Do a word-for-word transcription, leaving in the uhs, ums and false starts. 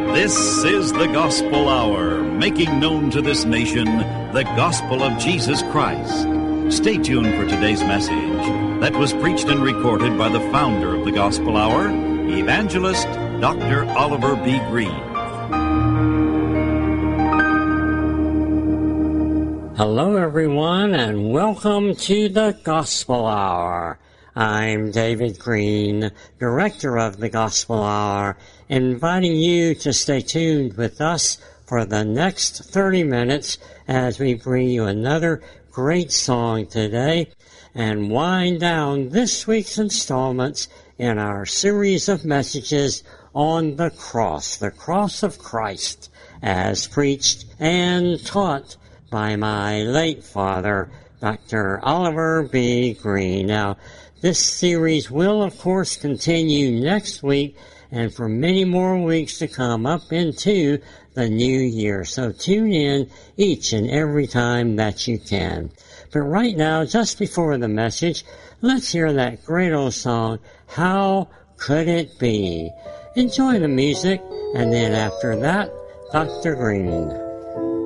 This is the Gospel Hour, making known to this nation the gospel of Jesus Christ. Stay tuned for today's message that was preached and recorded by the founder of the Gospel Hour, Evangelist Doctor Oliver B. Greene. Hello, everyone, and welcome to the Gospel Hour. I'm David Greene, Director of the Gospel Hour, inviting you to stay tuned with us for the next thirty minutes as we bring you another great song today and wind down this week's installments in our series of messages on the cross, the cross of Christ, as preached and taught by my late father, Doctor Oliver B. Greene. Now, this series will, of course, continue next week and for many more weeks to come up into the new year. So tune in each and every time that you can. But right now, just before the message, let's hear that great old song, How Could It Be? Enjoy the music, and then after that, Doctor Greene.